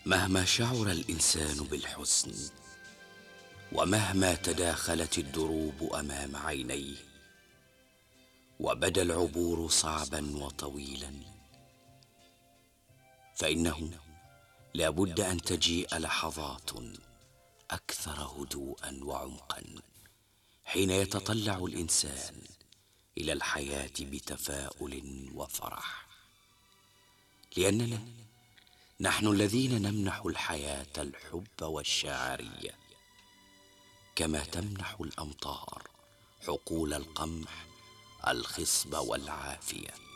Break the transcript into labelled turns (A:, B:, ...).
A: مهما شعر الإنسان بالحزن، ومهما تداخلت الدروب أمام عينيه، وبدا العبور صعبا وطويلا، فإنه لا بد أن تجيء لحظات أكثر هدوءا وعمقا، حين يتطلع الإنسان إلى الحياة بتفاؤل وفرح، لأننا نحن الذين نمنح الحياة الحب والشاعرية، كما تمنح الأمطار حقول القمح الخصب والعافية.